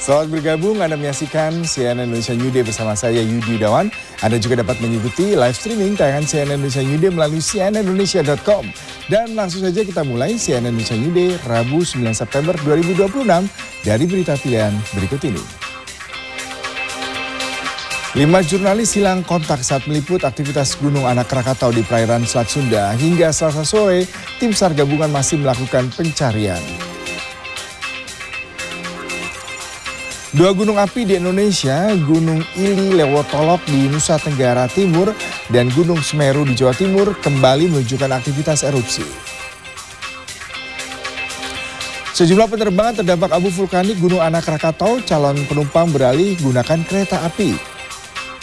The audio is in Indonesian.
Selamat bergabung, Anda menyaksikan CNN Indonesia New Day bersama saya Yudi Yudawan. Anda juga dapat mengikuti live streaming tayangan CNN Indonesia New Day melalui cnnindonesia.com. Dan langsung saja kita mulai CNN Indonesia New Day Rabu 9 September 2026 dari berita pilihan berikut ini. 5 jurnalis hilang kontak saat meliput aktivitas Gunung Anak Krakatau di perairan Selat Sunda. Hingga Selasa sore, tim SAR gabungan masih melakukan pencarian. 2 gunung api di Indonesia, Gunung Ili Lewotolok di Nusa Tenggara Timur dan Gunung Semeru di Jawa Timur kembali menunjukkan aktivitas erupsi. Sejumlah penerbangan terdampak abu vulkanik Gunung Anak Krakatau, calon penumpang beralih gunakan kereta api.